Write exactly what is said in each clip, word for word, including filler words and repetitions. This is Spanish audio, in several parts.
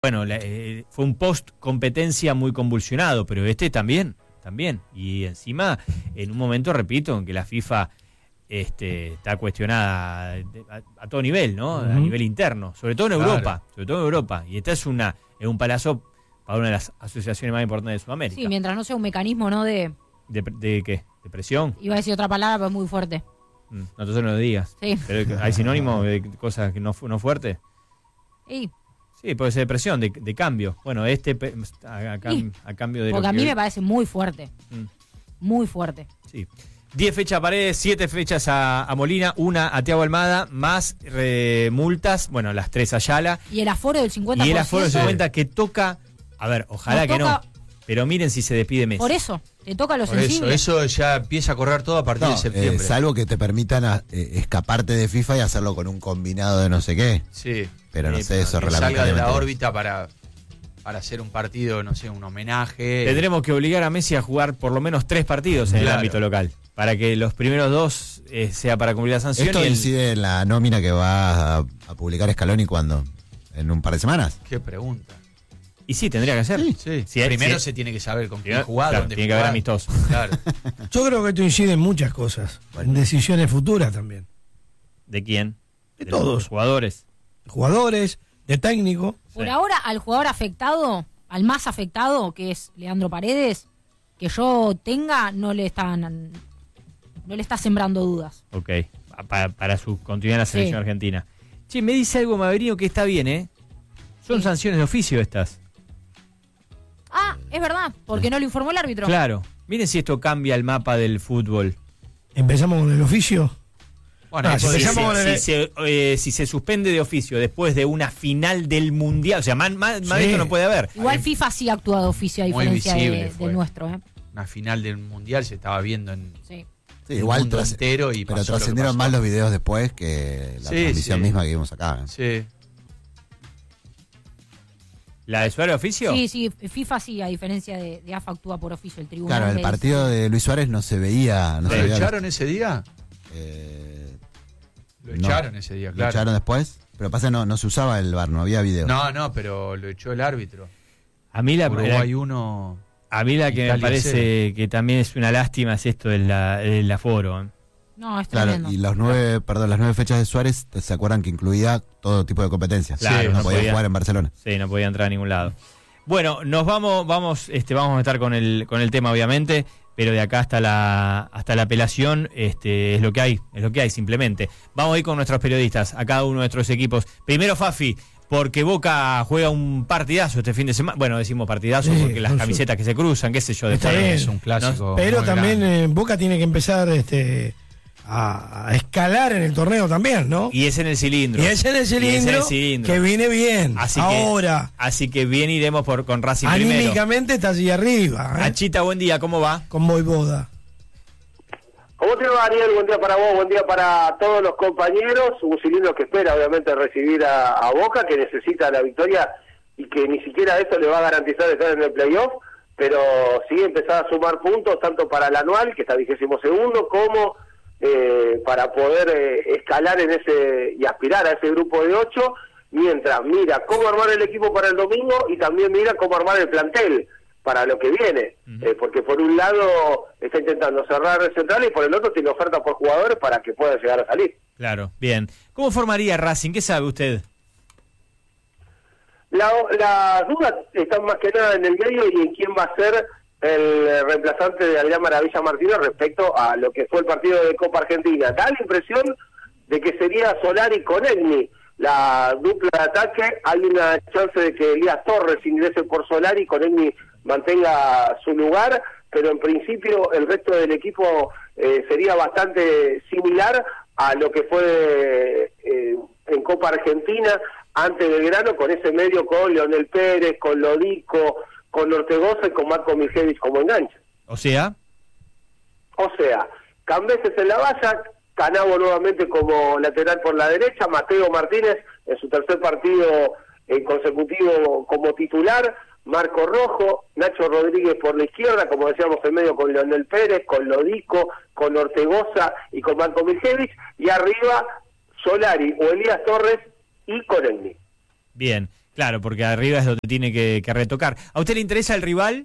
Bueno, la, eh, fue un post competencia muy convulsionado, pero este también, también. Y encima, en un momento, repito, en que la FIFA este, está cuestionada a, a todo nivel, ¿no? Uh-huh. A nivel interno, sobre todo en claro. Europa, sobre todo en Europa. Y esta es una es un palazo para una de las asociaciones más importantes de Sudamérica. Sí, mientras no sea un mecanismo, ¿no? De ¿De, de qué? ¿De presión? Iba a decir otra palabra, pero es muy fuerte. Mm, entonces no lo digas. Sí. Pero ¿hay sinónimo de cosas que no, no fuerte? Sí. Sí, puede ser de presión, de, de cambio. Bueno, este a, a, cam, a cambio de... Porque lo a mí que... me parece muy fuerte. Mm. Muy fuerte. Sí. diez fechas a Paredes, siete fechas a, a Molina, una a Thiago Almada, más eh, multas, bueno, las tres a Ayala. Y el aforo del cincuenta por ciento. Y el aforo del cincuenta por ciento que toca... A ver, ojalá que toca... no. Pero miren si se despide Messi. Por eso, te toca lo Por sensible. Eso, eso ya empieza a correr todo a partir no, de septiembre. Eh, salvo que te permitan a, eh, escaparte de FIFA y hacerlo con un combinado de no sé qué. Sí. Pero no eh, sé, eso que salga de la órbita para, para hacer un partido, no sé, un homenaje. Tendremos que obligar a Messi a jugar por lo menos tres partidos en claro. el ámbito local. Para que los primeros dos eh, sea para cumplir la sanción. Esto y el... incide en la nómina que va a, a publicar Scaloni cuando, en un par de semanas. Qué pregunta. Y sí, tendría que ser. Sí, sí. Si Primero si se tiene que saber con quién jugar, claro, dónde tiene jugar. que haber amistosos. Claro. Yo creo que esto incide en muchas cosas, en decisiones futuras también. ¿De quién? De, de todos. Los jugadores. Jugadores, de técnico. Por sí. ahora, al jugador afectado, al más afectado, que es Leandro Paredes, que yo tenga, no le están, no le está sembrando dudas. Ok, para, para su continuidad en la selección sí. argentina. Che, me dice algo Maverino que está bien, ¿eh? Son sí. sanciones de oficio estas. Ah, es verdad, porque no lo informó el árbitro. Claro. Miren si esto cambia el mapa del fútbol. ¿Empezamos con el oficio? Bueno, ah, si, se, el... si, se, eh, si se suspende de oficio después de una final del Mundial, o sea, más, más, sí. más de esto no puede haber. Igual Ay, FIFA sí actúa de oficio a diferencia de, del nuestro. ¿eh? Una final del Mundial se estaba viendo en sí. Sí, igual mundo tras, entero y pero trascendieron más los videos después que la sí, transmisión sí. misma que vimos acá. Sí. ¿La de Suárez oficio? Sí, sí, FIFA sí, a diferencia de, de A F A actúa por oficio, el tribunal. Claro, el partido de Luis Suárez no se veía. No ¿Lo se veía echaron los... ese día? Eh... Lo echaron no. ese día, claro. ¿Lo echaron después? Pero pasa no, no se usaba el V A R, no había video. No, no, pero lo echó el árbitro. A mí la Uruguay uno. A mí la que Italia me parece cero. Que también es una lástima es esto del el aforo. ¿eh? No, es claro, tremendo. y los nueve, perdón, las nueve fechas de Suárez, ¿se acuerdan que incluía todo tipo de competencias? Claro, sí, no, no podía, podía jugar en Barcelona. Sí, no podía entrar a ningún lado. Bueno, nos vamos, vamos, este, vamos a estar con el, con el tema, obviamente, pero de acá hasta la, hasta la apelación, este, es lo que hay, es lo que hay, simplemente. Vamos a ir con nuestros periodistas, a cada uno de nuestros equipos. Primero, Fafi, porque Boca juega un partidazo este fin de semana. Bueno, decimos partidazo sí, porque las camisetas que se cruzan, qué sé yo. Está bien, es un clásico. ¿no? Pero también eh, Boca tiene que empezar este a, a escalar en el torneo también, ¿no? Y es en el cilindro. Y es en el cilindro, el cilindro. que viene bien. Así ahora. Que, así que bien iremos por, con Racing primero. Anímicamente está allí arriba. ¿eh? Achita, buen día, ¿cómo va? Con Voivoda. ¿Cómo te va, Daniel? Buen día para vos, buen día para todos los compañeros. Un cilindro que espera, obviamente, recibir a, a Boca, que necesita la victoria y que ni siquiera eso le va a garantizar estar en el playoff, pero sigue empezar a sumar puntos, tanto para el anual, que está vigésimo segundo, como eh, para poder eh, escalar en ese y aspirar a ese grupo de ocho, mientras mira cómo armar el equipo para el domingo y también mira cómo armar el plantel para lo que viene, uh-huh. eh, porque por un lado está intentando cerrar el central y por el otro tiene oferta por jugadores para que puedan llegar a salir. Claro, bien. ¿Cómo formaría Racing? ¿Qué sabe usted? La, las dudas están más que nada en el medio y en quién va a ser el reemplazante de Adrián Maravilla Martínez respecto a lo que fue el partido de Copa Argentina. Da la impresión de que sería Solari con Egni la dupla de ataque. Hay una chance de que Elías Torres ingrese por Solari y con Egni mantenga su lugar, pero en principio el resto del equipo eh, sería bastante similar a lo que fue eh, en Copa Argentina ante Belgrano, con ese medio con Leonel Pérez, con Lodico, con Ortegoza y con Marco Miljevic como enganche. O sea, o sea, Cambeses en la valla, Canavo nuevamente como lateral por la derecha, Mateo Martínez en su tercer partido eh, consecutivo como titular, Marco Rojo, Nacho Rodríguez por la izquierda, como decíamos en medio con Leonel Pérez, con Lodico, con Ortegoza y con Marco Miljevic, y arriba Solari o Elías Torres y con Egni. Bien, Claro, porque arriba es donde tiene que, que retocar. ¿A usted le interesa el rival?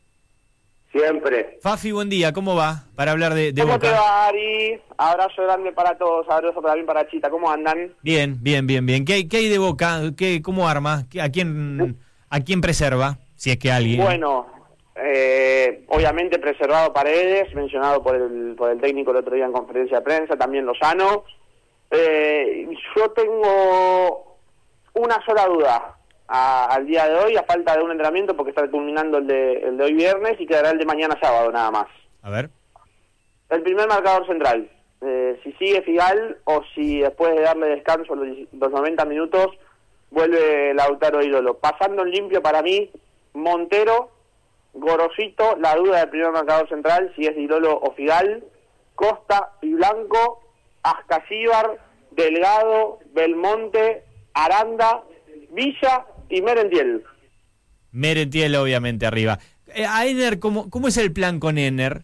Siempre. Fafi, buen día, ¿cómo va? Para hablar de, de ¿Cómo Boca. te va, Ari? Abrazo grande para todos, abrazo para mí, para Chita. ¿Cómo andan? Bien, bien, bien, bien. ¿Qué hay, qué hay de Boca? ¿Qué, ¿Cómo arma? ¿Qué- ¿A quién, a quién preserva? Si es que alguien. Bueno, eh, obviamente preservado Paredes, mencionado por el, por el técnico el otro día en conferencia de prensa, también Lozano. Eh, yo tengo una sola duda a- al día de hoy, a falta de un entrenamiento, porque está culminando el de, el de hoy viernes y quedará el de mañana sábado nada más. A ver. El primer marcador central, eh, si sigue Figal o si después de darle descanso los, los noventa minutos vuelve Lautaro Ídolo. Pasando en limpio para mí, Montero, Gorosito, la duda del primer marcador central, si es Ídolo o Figal, Costa y Blanco, Ascasíbar, Delgado, Belmonte, Aranda, Villa y Merentiel. Merentiel, obviamente, arriba. Eh, a Ener, ¿cómo, ¿cómo es el plan con Ener?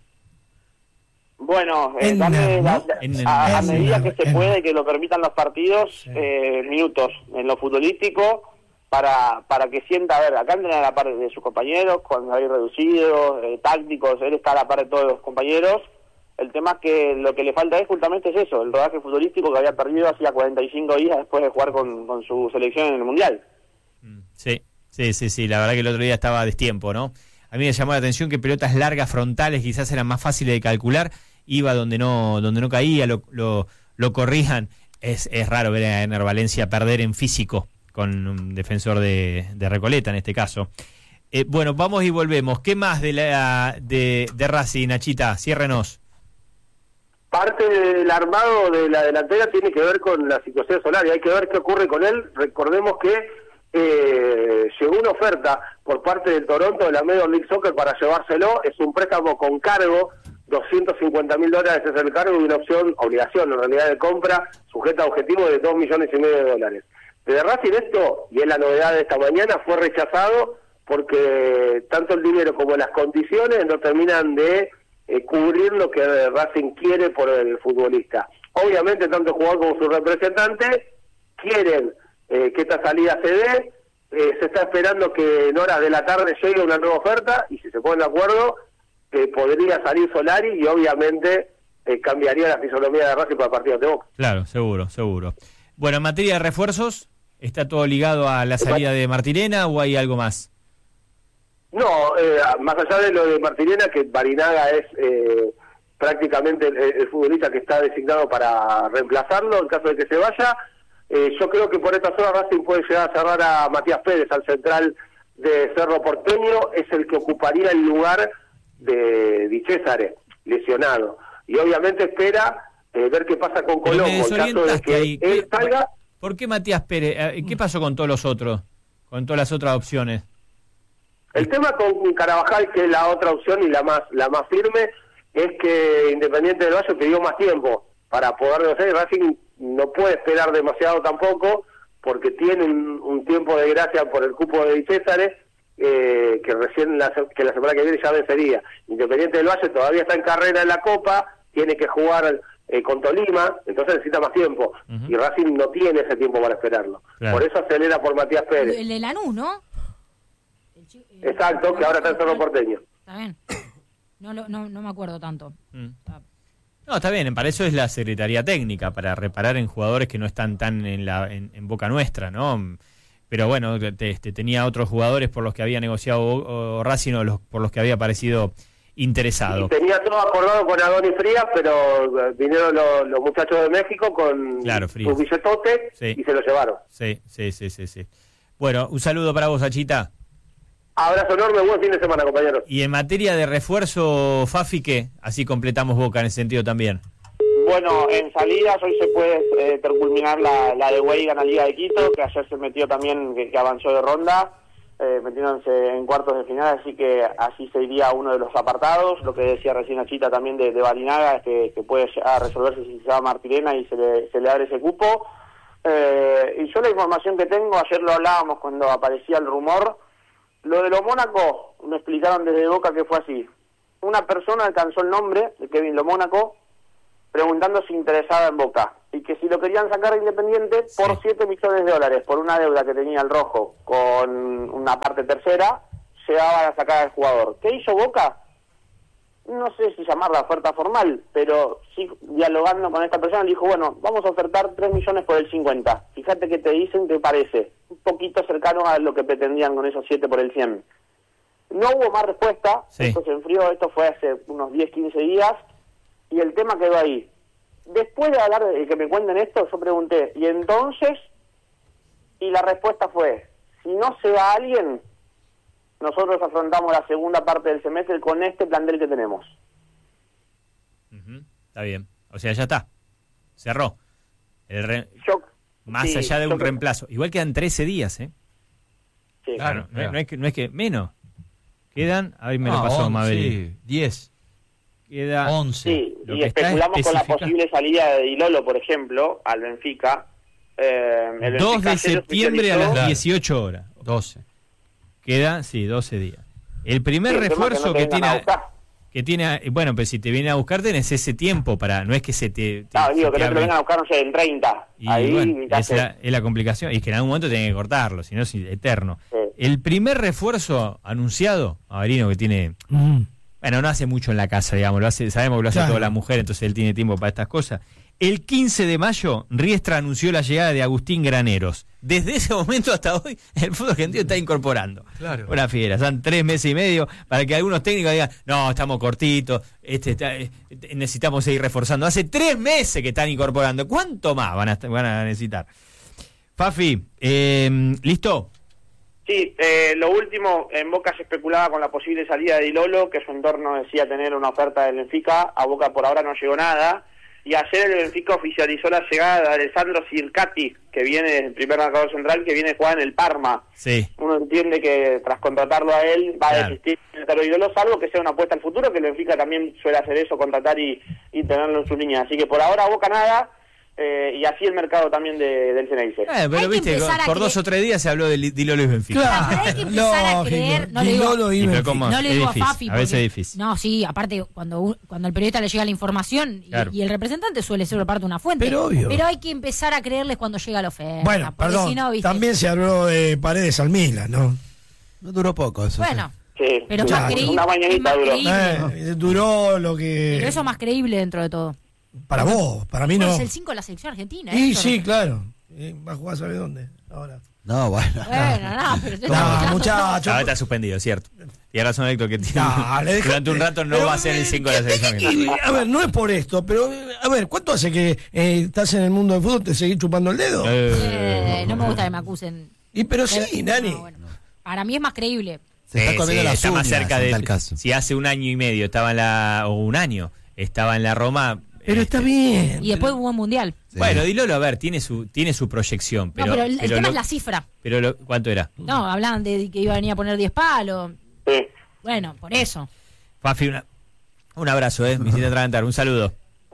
Bueno, eh, Enner, darle la- ¿no? Enner. a, a Enner, medida que se Enner. puede, que lo permitan los partidos, Sí. eh, minutos en lo futbolístico, para para que sienta, a ver, acá entrena a la par de sus compañeros, con Javier reducido, eh, tácticos, él está a la par de todos los compañeros. El tema es que lo que le falta es justamente es eso, el rodaje futbolístico que había perdido hacía cuarenta y cinco días después de jugar con, con su selección en el Mundial. Mm, Sí, sí, sí, sí. La verdad que el otro día estaba a destiempo, ¿no? A mí me llamó la atención que pelotas largas frontales quizás eran más fáciles de calcular. Iba donde no donde no caía, lo, lo, lo corrían. Es, es raro ver a Ener Valencia perder en físico con un defensor de, de Recoleta en este caso. Eh, bueno, vamos y volvemos. ¿Qué más de la de, de Racing, Nachita? Ciérrenos. Parte del armado de la delantera tiene que ver con la situación Solari. Hay que ver qué ocurre con él. Recordemos que eh, llegó una oferta por parte del Toronto de la Major League Soccer para llevárselo. Es un préstamo con cargo, doscientos cincuenta mil dólares es el cargo y una opción, obligación en realidad de compra, sujeta a objetivo de dos millones y medio de dólares. De Racing esto, y es la novedad de esta mañana, fue rechazado porque tanto el dinero como las condiciones no terminan de eh, cubrir lo que Racing quiere por el futbolista. Obviamente tanto el jugador como su representante quieren eh, que esta salida se dé, eh, se está esperando que en horas de la tarde llegue una nueva oferta y si se ponen de acuerdo eh, podría salir Solari y obviamente eh, cambiaría la fisonomía de Racing para el partido de Boca. Claro, seguro, seguro. Bueno, en materia de refuerzos, ¿está todo ligado a la salida de Martirena o hay algo más? No, eh, más allá de lo de Martirena, que Barinaga es eh, prácticamente el, el futbolista que está designado para reemplazarlo en caso de que se vaya, eh, yo creo que por esta zona Racing puede llegar a cerrar a Matías Pérez, al central de Cerro Porteño, es el que ocuparía el lugar de Di Césare, lesionado. Y obviamente espera eh, ver qué pasa con Pero me Colombo, en caso de desorientaste que ahí. él ¿Qué- salga. ¿Por qué Matías Pérez? Eh, ¿Qué pasó con todos los otros? Con todas las otras opciones. El tema con Carabajal, que es la otra opción y la más la más firme, es que Independiente del Valle pidió más tiempo para poder negociar y Racing no puede esperar demasiado tampoco porque tiene un, un tiempo de gracia por el cupo de Di Césare eh, que recién la, que la semana que viene ya vencería. Independiente del Valle todavía está en carrera en la Copa, tiene que jugar eh, con Tolima, entonces necesita más tiempo. Uh-huh. Y Racing no tiene ese tiempo para esperarlo. Claro. Por eso acelera por Matías Pérez. El de Lanús, ¿no? El chi- el- Exacto, que ahora está en Cerro Porteño. Está bien. No, lo- no, no me acuerdo tanto. Mm. Está- No, está bien, para eso es la Secretaría Técnica, para reparar en jugadores que no están tan en la en, en boca nuestra, ¿no? Pero bueno, te- este, tenía otros jugadores por los que había negociado o, o Racing o los, por los que había parecido interesado. Y tenía todo acordado con Adonis Frías, pero eh, vinieron los, los muchachos de México con Claro, Frías. sus billetotes Sí. y se lo llevaron. Sí, sí, sí, sí, sí. Bueno, un saludo para vos, Achita. Abrazo enorme, buen fin de semana, compañeros. Y en materia de refuerzo, Fafi, ¿qué? Así completamos Boca en ese sentido también. Bueno, en salidas hoy se puede eh, terculminar la, la de Weigan a Liga de Quito, que ayer se metió también, que, que avanzó de ronda, eh, metiéndose en cuartos de final, así que así se iría uno de los apartados. Lo que decía recién Achita también de, de Barinaga es que, que puede llegar a resolverse si se va a Martirena y se le, se le abre ese cupo. Eh, y yo la información que tengo, ayer lo hablábamos cuando aparecía el rumor, lo de los Mónaco, me explicaron desde Boca que fue así. Una persona alcanzó el nombre de Kevin Lo Mónaco preguntando si interesaba en Boca. y que si lo querían sacar de Independiente por Sí. siete millones de dólares, por una deuda que tenía el Rojo con una parte tercera, llegaban a sacar al jugador. ¿Qué hizo Boca? No sé si llamarla oferta formal, pero sí dialogando con esta persona, le dijo, bueno, vamos a ofertar tres millones por el cincuenta. Fíjate que te dicen que parece un poquito cercano a lo que pretendían con esos siete por el cien. No hubo más respuesta, Sí. esto se enfrió, esto fue hace unos diez, quince días, y el tema quedó ahí. Después de hablar de que me cuenten esto, yo pregunté, ¿y entonces? Y la respuesta fue, si no se va alguien, nosotros afrontamos la segunda parte del semestre con este plantel que tenemos. Ujú, está bien. O sea, ya está. Cerró. El re- Yo, Más sí, allá de yo un creo- reemplazo. Igual quedan trece días, ¿eh? sí. Claro, no, claro. no es que, no es que menos. Quedan, a ver, me lo Ah, pasó once, Mabel. sí, diez, Queda once. Sí, Lo y que está especulamos con la especifica- posible salida de Di Lolo, por ejemplo, al Benfica. Eh, el dos Benfica de ayer septiembre a las oficializó- Claro. dieciocho horas. doce. Queda, sí, doce días. El primer Sí, el tema refuerzo no te que, vengan tiene, a buscar. que tiene, bueno, pero si te viene a buscar tenés ese tiempo para, no es que se te... te- No, se digo, te que no te abre- lo vengan a buscar, no sé, en treinta. Y Ahí bueno, ya es sé. la, es la complicación, y es que en algún momento tienen que cortarlo, si no es eterno. Sí. El primer refuerzo anunciado, Averino, que tiene, Mm. bueno, no hace mucho en la casa, digamos, lo hace, sabemos que lo hace Claro. toda la mujer, entonces él tiene tiempo para estas cosas. El quince de mayo, Riestra anunció la llegada de Agustín Graneros. Desde ese momento hasta hoy, el fútbol argentino está incorporando. Claro. Una fiera, son tres meses y medio para que algunos técnicos digan, no, estamos cortitos, este, está- eh, necesitamos seguir reforzando. Hace tres meses que están incorporando. ¿Cuánto más van a, van a necesitar? Fafi, eh, ¿listo? Sí, eh, lo último, en Boca se especulaba con la posible salida de Di Lolo, que su entorno decía tener una oferta del Benfica. A Boca por ahora no llegó nada. Y ayer el Benfica oficializó la llegada de Alessandro Circati, que viene del primer marcador central, que viene a jugar en el Parma. Sí. Uno entiende que tras contratarlo a él va Claro. a desistir de Di Lolo, salvo que sea una apuesta al futuro, que el Benfica también suele hacer eso, contratar y, y tenerlo en su línea. Así que por ahora Boca nada, eh, y así el mercado también de, del Ceneice. Eh, pero Hay que viste, empezar a por dos creer- o tres días se habló de Li- Di Lolo y Benfica. Claro. pero hay que empezar a creer, no le digo- Lolo y Y pero Benfica. ¿cómo? No le Es digo difícil, a Fafi. a veces porque- es difícil. No, sí, aparte, cuando, un- cuando al periodista le llega la información y, Claro. y el representante suele ser parte de una fuente. Pero obvio. Pero hay que empezar a creerles cuando llega la oferta. Bueno, porque perdón, si no, ¿viste? también se habló de Paredes al Milan, ¿no? No duró poco eso. Bueno, Sí, pero es Claro. más creíble. una es mañanita más duró. creíble. Eh, duró lo que... Pero eso es más creíble dentro de todo. Para vos, para mí no. Es el cinco de la selección argentina. Y Héctor. sí, claro. Eh, Va a jugar, ¿sabe dónde? Ahora. No, bueno. Bueno, no, pero te No, estamos hablando- muchacho. Ahora está suspendido, cierto. Tiene razón Héctor que tiene- Dale, deja- durante un rato no pero, va a ser el cinco de la eh, selección. eh, eh, A ver, no es por esto, pero a ver, ¿cuánto hace que eh, estás en el mundo del fútbol te seguís chupando el dedo? Eh, no me gusta que me acusen. Y pero sí, Eh, Nani. no, bueno. Para mí es más creíble. Se está Sí, comiendo sí, las está más uñas, cerca en de tal caso. si hace un año y medio estaba en la o un año estaba en la Roma. Pero eh, está bien. Y después hubo un mundial. Sí. Bueno, Di Lolo, a ver, tiene su tiene su proyección, pero no, pero el, el tema lo- es la cifra. pero lo- ¿cuánto era? No, hablaban de que iba a venir a poner diez palos. Sí. Bueno, por eso. Fafi, una- un abrazo, eh, me hiciste atragantar, un saludo.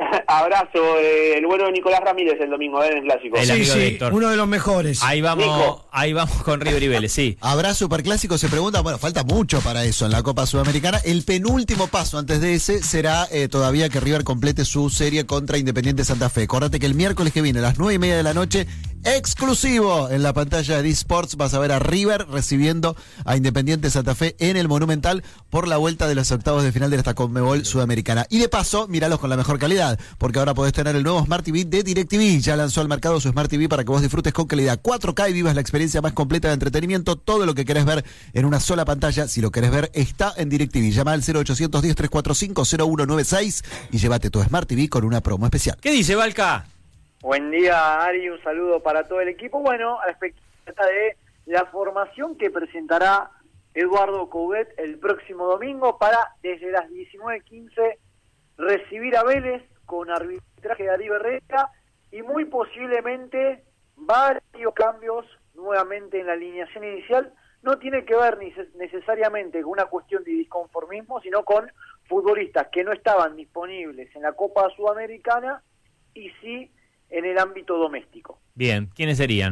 Abrazo, eh, el bueno de Nicolás Ramírez el domingo, ¿eh? En el clásico. El Sí, amigo de sí, Héctor. uno de los mejores. Ahí vamos, Nico. ahí vamos con River y Vélez, sí. ¿Habrá superclásico? Se pregunta. Bueno, falta mucho para eso en la Copa Sudamericana. El penúltimo paso antes de ese será eh, todavía que River complete su serie contra Independiente Santa Fe. Acordate que el miércoles que viene a las nueve y media de la noche, exclusivo en la pantalla de eSports, vas a ver a River recibiendo a Independiente Santa Fe en el Monumental por la vuelta de los octavos de final de esta Conmebol Sudamericana. Y de paso, míralos con la mejor calidad, porque ahora podés tener el nuevo Smart T V de DirecTV. Ya lanzó al mercado su Smart T V para que vos disfrutes con calidad cuatro K y vivas la experiencia más completa de entretenimiento. Todo lo que querés ver en una sola pantalla, si lo querés ver, está en DirecTV. Llama al cero ochocientos diez, trescientos cuarenta y cinco, cero uno nueve seis y llévate tu Smart T V con una promo especial. ¿Qué dice Valca? Buen día, Ari, un saludo para todo el equipo. Bueno, a la expectativa de la formación que presentará Eduardo Coudet el próximo domingo para, desde las diecinueve quince, recibir a Vélez con arbitraje de Darío Herrera y muy posiblemente varios cambios nuevamente en la alineación inicial. No tiene que ver ni necesariamente con una cuestión de disconformismo, sino con futbolistas que no estaban disponibles en la Copa Sudamericana y sí en el ámbito doméstico. Bien, ¿quiénes serían?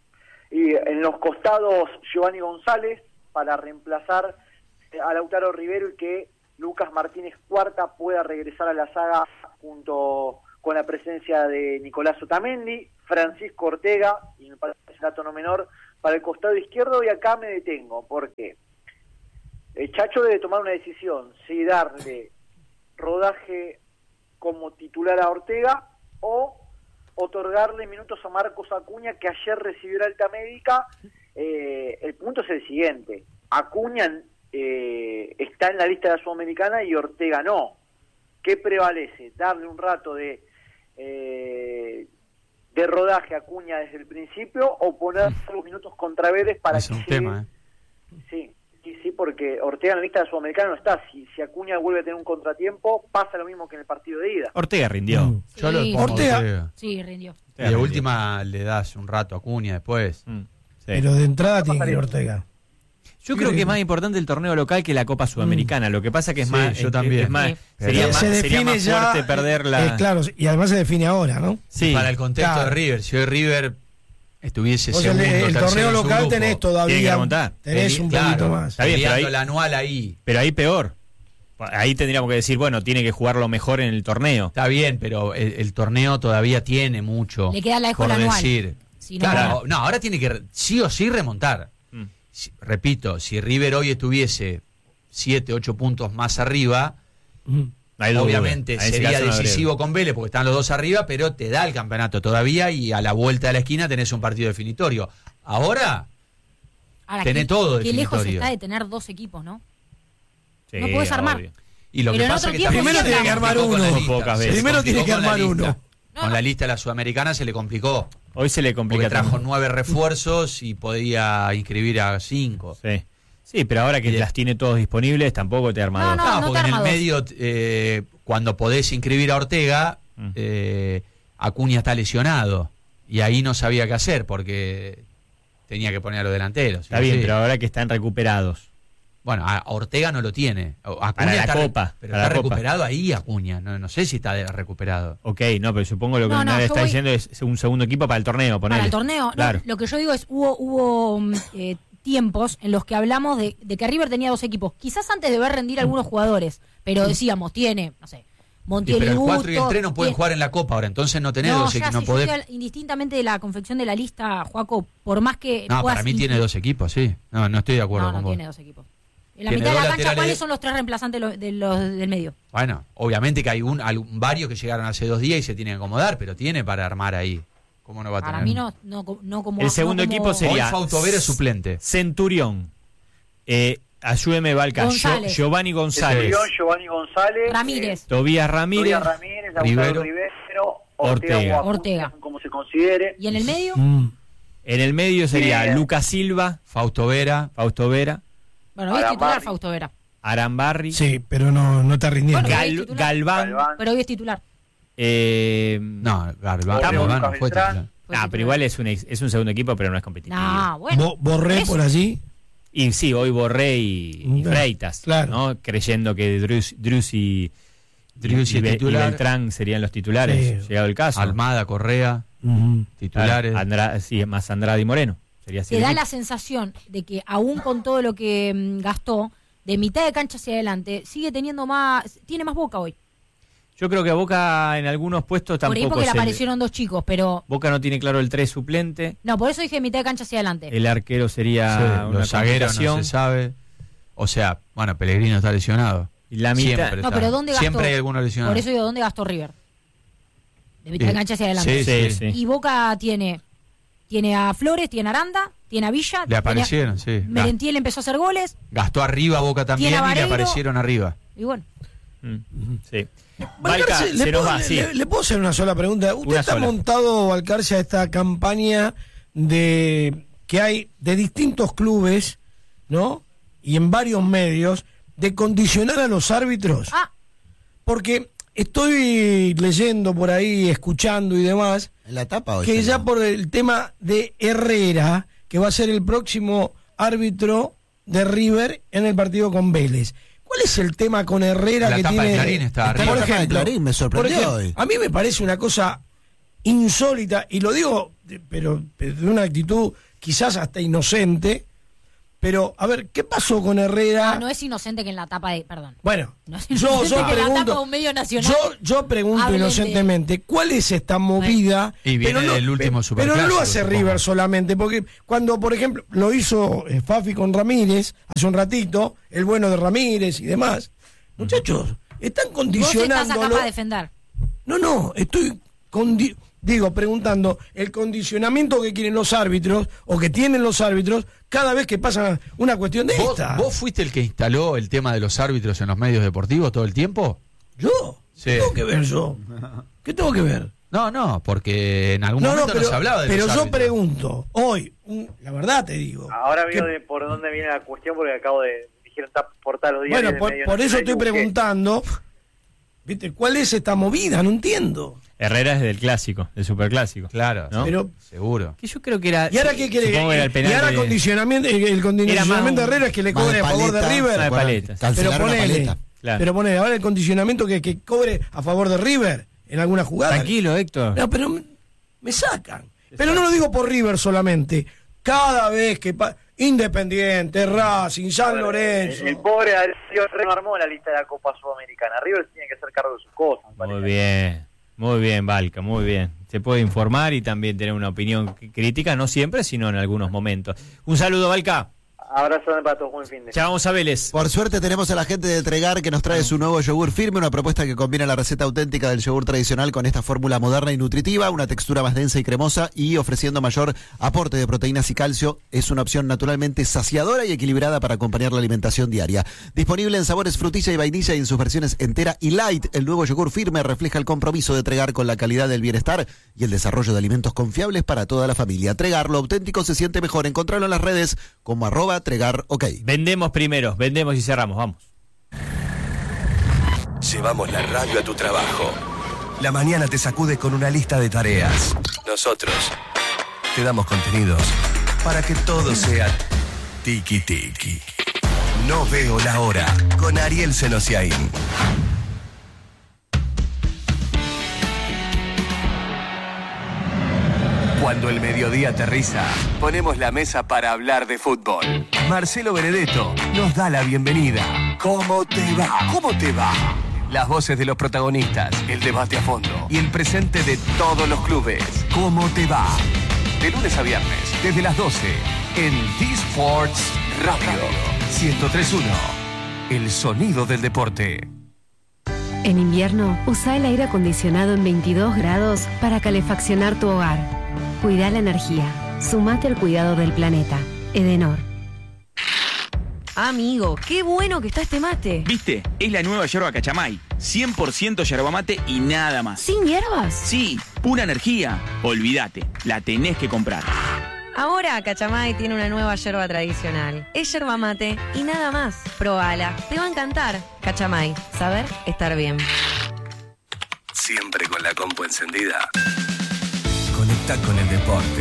Y en los costados, Giovanni González para reemplazar a Lautaro Rivero y que Lucas Martínez Cuarta pueda regresar a la saga junto con la presencia de Nicolás Otamendi, Francisco Ortega, y me parece un dato no menor, para el costado izquierdo, y acá me detengo, porque el Chacho debe tomar una decisión, si darle rodaje como titular a Ortega o otorgarle minutos a Marcos Acuña, que ayer recibió la alta médica. Eh, el punto es el siguiente: Acuña eh, está en la lista de la Sudamericana y Ortega no. ¿Qué prevalece? ¿Darle un rato de eh, de rodaje a Acuña desde el principio o poner los minutos contra Vélez para es que un llegue? tema, ¿eh? Sí, sí, sí, porque Ortega en la lista de la Sudamericana no está. Si, si Acuña vuelve a tener un contratiempo, pasa lo mismo que en el partido de ida. Ortega rindió. Mm. Yo lo Sí. pongo Ortega. Ortega. Sí, rindió. Y Ortega de rindió. última le das un rato a Acuña después. Mm, sí. Pero de entrada tiene que ir Ortega. Yo creo que es más importante el torneo local que la Copa Sudamericana. Lo que pasa que es Sí, más, yo es- también. es más- Sí. sería, más, se sería define más ya, fuerte perder la. eh, claro, y además se define ahora, ¿no? Sí. Para el contexto Claro. de River, si hoy River estuviese O sea, el, segundo, el tercero torneo en su local grupo, tenés Tiene que todavía, remontar. tenés un claro, poquito más. Está bien, pero peleando ahí- el anual ahí. Pero ahí peor. Ahí tendríamos que decir, bueno, tiene que jugarlo mejor en el torneo. Está bien, pero el, el torneo todavía tiene mucho Le queda la por escuela anual. decir. Si no, Claro, no. no, ahora tiene que re- sí o sí remontar. Mm. Si- repito, si River hoy estuviese siete, ocho puntos más arriba, Mm. No hay duda. obviamente En ese sería caso no habría decisivo duda. con Vélez porque están los dos arriba, pero te da el campeonato todavía y a la vuelta de la esquina tenés un partido definitorio. Ahora, Ahora, tenés qué- todo Qué lejos definitorio. está de tener dos equipos, ¿no? Sí, no podés armar. obvio. y lo Pero que en pasa otro es que tiempo también Primero se tiene que armar complicó con la uno. lista. Pocas Se veces. Primero tiene complicó que con la armar lista. uno. No, Con no. la lista de la Sudamericana se le complicó. Hoy se le complica Porque trajo tanto. nueve refuerzos y podía inscribir a cinco. Sí. Sí, pero ahora que Y de- las tiene todos disponibles, tampoco te arma No, dos. no, No, no porque te en el arma dos. medio, eh, cuando podés inscribir a Ortega, Mm. eh, Acuña está lesionado. Y ahí no sabía qué hacer porque tenía que poner a los delanteros. Está ¿sí? bien, Sí. pero ahora que están recuperados. Bueno, a Ortega no lo tiene. Acuña Para la está, Copa, Pero para está la Copa. recuperado ahí Acuña. No, no sé si está de- recuperado. Ok, no, pero supongo lo que No, no, nadie yo está voy- diciendo es un segundo equipo para el torneo, ponele. Para el torneo. No, Claro. lo que yo digo es, hubo, hubo mm, eh, tiempos en los que hablamos de, de que River tenía dos equipos. Quizás antes de ver rendir algunos jugadores, pero decíamos, tiene, no sé, Sí, Montiel pero y el cuatro y el Gusto, tres no pueden tiene- jugar en la Copa ahora. Entonces no tenés No, dos ya equipos. sí, No yo podés... estoy al- indistintamente de la confección de la lista, Joaco, por más que No, puedas para mí in- tiene dos equipos, sí. No, no estoy de acuerdo No, con no vos. tiene dos equipos. En la Tiene mitad de dos la cancha, laterales. ¿cuáles son los tres reemplazantes lo- de los del medio? Bueno, obviamente que hay un, algún- varios que llegaron hace dos días y se tienen que acomodar, pero tiene para armar ahí. ¿Cómo no va a Para tener? mí no, no, co- no como... El segundo no como- equipo sería- Hoy Fautovera es suplente. Centurión. Eh, ayúdeme, Valca. González. Gio- Giovanni González. Centurión, Giovanni González, Ramírez. eh, Tobías Ramírez. Ramírez, Ramírez, Lautaro Rivero, Rivero, Ortega, Ortega. o Acuña, Ortega. como se considere. ¿Y en el medio? Mm. En el medio sería Bien. Lucas Silva, Fautovera. Fausto Vera, Bueno, hoy es titular Arambarri. Fausto Vera. Arambarri, Sí, pero no, no está rindiendo. Bueno, Gal- ¿es titular? Galván. Galván. Pero hoy es titular. eh, No, Galván, Ortega, Galván no Lucas fue Beltrán. titular. Fue ah, titular. pero igual es un, ex- es un segundo equipo, pero no es competitivo. No, bueno. Bo- Borré Eso. por allí. Y sí, hoy Borré y, y Claro, Freitas, claro. ¿no? Creyendo que Drus, Drus y, Drus y y Be- y titular. Beltrán serían los titulares, Sí. llegado el caso. Almada, Correa, Ujú. titulares. Claro, Andra- sí, más Andrade y Moreno. Sería así Te el da equipo. la sensación de que aún con todo lo que mm, gastó, de mitad de cancha hacia adelante, sigue teniendo más, tiene más Boca hoy. Yo creo que a Boca en algunos puestos Por ahí tampoco porque le se le- aparecieron dos chicos, pero... Boca no tiene claro el tres suplente. No, por eso dije mitad de cancha hacia adelante. El arquero sería Sí, una los zagueros no complicación. se sabe. O sea, bueno, Pellegrino está lesionado. Y la mitad. Siempre No, está. pero ¿dónde gastó? Siempre hay alguno lesionado. Por eso digo, ¿dónde gastó River? De mitad Sí. de cancha hacia adelante. Sí, Sí, sí. Y Boca tiene tiene a Flores, tiene a Aranda, tiene a Villa. Le tiene a- aparecieron, sí. Merentiel empezó a hacer goles. Gastó arriba Boca también Tiene a y le Vareiro. aparecieron arriba. Y bueno, Mm, sí. Valcarce, Valca, ¿le, se nos puedo, va, sí. le- le puedo hacer una sola pregunta? ¿Usted Una está sola. montado, Valcarce, a esta campaña de que hay de distintos clubes, ¿no? Y en varios medios, de condicionar a los árbitros? ah, Porque estoy leyendo por ahí, escuchando y demás, En la tapa hoy. que se ya no. por el tema de Herrera, que va a ser el próximo árbitro de River en el partido con Vélez. ¿Cuál es el tema con Herrera La que tapa de tiene? Clarín está Por arriba. La tapa de ejemplo, Clarín me sorprendió por ejemplo, hoy. a mí me parece una cosa insólita, y lo digo, de- pero, pero de una actitud quizás hasta inocente, Pero, a ver, ¿qué pasó con Herrera? Ah, no es inocente que en la tapa de... Perdón. Bueno, No es yo, inocente yo que en la tapa de pregunto, un medio nacional yo, yo pregunto hablen de- inocentemente, ¿cuál es esta movida? Y viene Pero no- del último pe- superclásico, Pero no lo hace supongo. River solamente, porque cuando, por ejemplo, lo hizo eh, Fafi con Ramírez hace un ratito, el bueno de Ramírez y demás. Muchachos, están Vos estás condicionando. acá para defender. No, no, estoy condi- digo, preguntando el condicionamiento que quieren los árbitros o que tienen los árbitros cada vez que pasa una cuestión de ¿Vos, esta. ¿Vos fuiste el que instaló el tema de los árbitros en los medios deportivos todo el tiempo? ¿Yo? Sí. ¿Qué tengo que ver yo? ¿Qué tengo que ver? No, no, porque en algún No, no, momento pero, no se hablaba de pero los yo árbitros. pregunto, hoy, un- la verdad te digo. Ahora que- veo de por dónde viene la cuestión porque acabo de dijeron tap portal los diarios. bueno, de por, Medio por eso Nacional y estoy busqué. preguntando, ¿viste? ¿Cuál es esta movida? No entiendo. Herrera es del clásico, del superclásico. Claro, ¿no? Pero, seguro. Que yo creo que era. ¿y ahora qué quiere? supongo que era el penal Y ahora de- condicionamiento, el, el condicionamiento de un- Herrera es que le más cobre de a favor de paleta, River. Más de bueno, paletas. Pero cancelar una ponele, paleta. Claro. pero ponele, ahora el condicionamiento que, que cobre a favor de River en alguna jugada. Tranquilo, Héctor. No, pero me, me sacan. Pero no lo digo por River solamente. Cada vez que pa- Independiente, Racing, San Lorenzo. El, el pobre Darío Herrera no armó la lista de la Copa Sudamericana. River tiene que hacer cargo de sus cosas. me Muy parece. bien, muy bien, Valca, muy bien. Se puede informar y también tener una opinión c- crítica, no siempre, sino en algunos momentos. Un saludo, Valca. Abrazo para todos, buen fin de. Ya vamos a Vélez. Por suerte tenemos a la gente de Tregar que nos trae su nuevo yogur firme, una propuesta que combina la receta auténtica del yogur tradicional con esta fórmula moderna y nutritiva, una textura más densa y cremosa y ofreciendo mayor aporte de proteínas y calcio. Es una opción naturalmente saciadora y equilibrada para acompañar la alimentación diaria. Disponible en sabores frutilla y vainilla y en sus versiones entera y light, el nuevo yogur firme refleja el compromiso de Tregar con la calidad del bienestar y el desarrollo de alimentos confiables para toda la familia. Tregar, lo auténtico se siente mejor. Encontrarlo en las redes como arroba Tregar OK. Vendemos primero, vendemos y cerramos, vamos. Llevamos la radio a tu trabajo. La mañana te sacude con una lista de tareas. Nosotros te damos contenidos para que todo sea tiki tiki. No veo la hora con Ariel Senosiaín. Cuando el mediodía aterriza, ponemos la mesa para hablar de fútbol. Marcelo Benedetto nos da la bienvenida. ¿Cómo te va? ¿Cómo te va? Las voces de los protagonistas, el debate a fondo y el presente de todos los clubes. ¿Cómo te va? De lunes a viernes, desde las doce, en D-Sports Radio. ciento tres punto uno. El sonido del deporte. En invierno, usa el aire acondicionado en veintidós grados para calefaccionar tu hogar. Cuida la energía. Sumate al cuidado del planeta. Edenor. Amigo, qué bueno que está este mate. ¿Viste? Es la nueva yerba Cachamay. cien por ciento yerba mate y nada más. ¿Sin hierbas? Sí, pura energía. Olvídate, la tenés que comprar. Ahora Cachamay tiene una nueva yerba tradicional. Es yerba mate y nada más. Probala, te va a encantar. Cachamay, saber estar bien. Siempre con la compu encendida. Conecta con el deporte.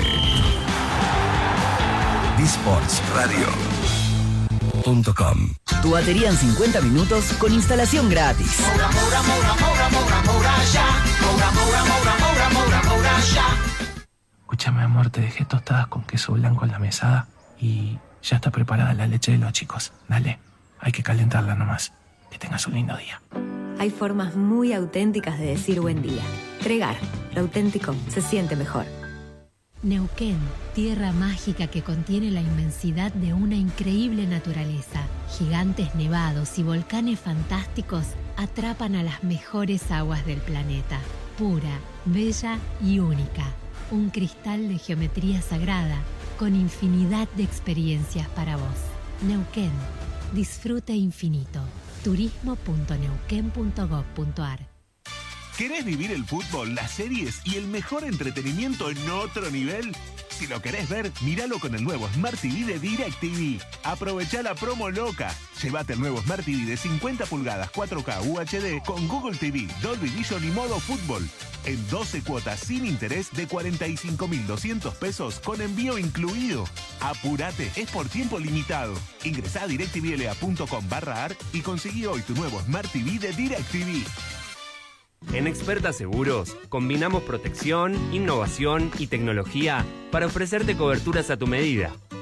D Sports Radio punto com. Tu batería en cincuenta minutos con instalación gratis. Moura, Moura, Moura, Moura, Moura, Moura, ya. Moura, Moura, Moura, Moura, Moura, Moura, ya. Escúchame, amor, te dejé tostadas con queso blanco en la mesada y ya está preparada la leche de los chicos. Dale, hay que calentarla nomás. Que tengas un lindo día. Hay formas muy auténticas de decir buen día. Tregar, lo auténtico se siente mejor. Neuquén, tierra mágica que contiene la inmensidad de una increíble naturaleza. Gigantes nevados y volcanes fantásticos atrapan a las mejores aguas del planeta. Pura, bella y única. Un cristal de geometría sagrada con infinidad de experiencias para vos. Neuquén, disfrute infinito. turismo punto neuquén punto gob punto ar. ¿Querés vivir el fútbol, las series y el mejor entretenimiento en otro nivel? Si lo querés ver, míralo con el nuevo Smart T V de DirecTV. Aprovechá la promo loca. Llévate el nuevo Smart T V de cincuenta pulgadas cuatro K U H D con Google T V, Dolby Vision y modo fútbol. En doce cuotas sin interés de cuarenta y cinco mil doscientos pesos con envío incluido. Apurate, es por tiempo limitado. Ingresá a directvla punto com barra ar y conseguí hoy tu nuevo Smart T V de DirecTV. En Experta Seguros, combinamos protección, innovación y tecnología para ofrecerte coberturas a tu medida.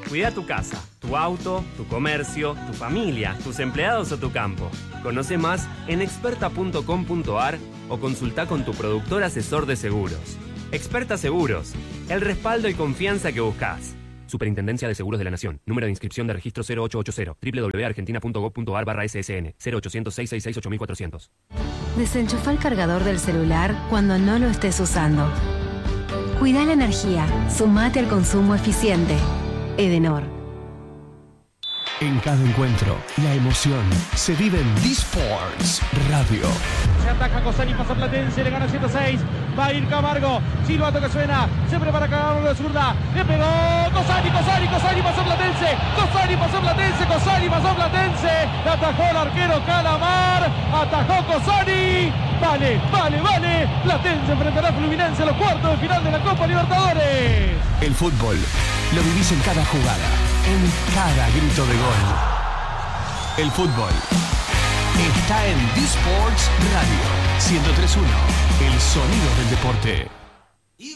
Cuida tu casa, tu auto, tu comercio, tu familia, tus empleados o tu campo. Conoce más en experta punto com punto a r o consulta con tu productor asesor de seguros. Experta Seguros, el respaldo y confianza que buscas. Superintendencia de Seguros de la Nación. Número de inscripción de registro cero ocho ocho cero. doble u doble u doble u punto argentina punto gob punto a r barra S S N. cero ochocientos, seiscientos sesenta y seis, ocho mil cuatrocientos. Desenchufa el cargador del celular cuando no lo estés usando. Cuida la energía. Sumate al consumo eficiente. Edenor. En cada encuentro, la emoción se vive en D-Sports Radio. Se ataca Cosani, pasa Platense, le gana ciento seis. Va a ir Camargo. Silbato que suena. Se prepara Camargo de zurda. Le pegó. Cosani, Cosani, Cosani pasó Platense. Cosani pasó Platense. Cosani pasó Platense. Le atajó el arquero Calamar. Atajó Cosani. Vale, vale, vale. Platense enfrentará a Fluminense en los cuartos de final de la Copa Libertadores. El fútbol lo vivís en cada jugada, en cada grito de gol. El fútbol está en D-Sports Radio ciento tres punto uno, el sonido del deporte.